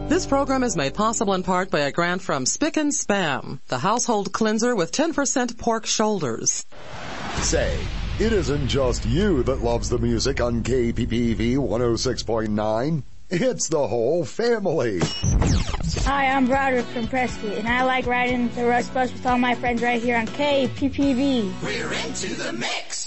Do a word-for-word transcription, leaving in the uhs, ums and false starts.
This program is made possible in part by a grant from Spick and Spam, the household cleanser with ten percent pork shoulders. Say, it isn't just you that loves the music on K P P V one oh six point nine. It's the whole family. Hi, I'm Broderick from Prescott, and I like riding the Rush Bus with all my friends right here on K P P V. We're into the mix.